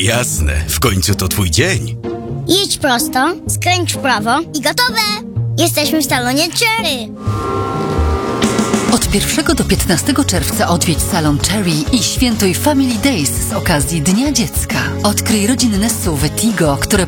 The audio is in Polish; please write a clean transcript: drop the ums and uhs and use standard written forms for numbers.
Jasne, w końcu to twój dzień. Jedź prosto, skręć w prawo i gotowe! Jesteśmy w salonie Cherry. Od 1 do 15 czerwca odwiedź salon Cherry i świętuj Family Days z okazji Dnia Dziecka. Odkryj rodzinne SUV Tigo, które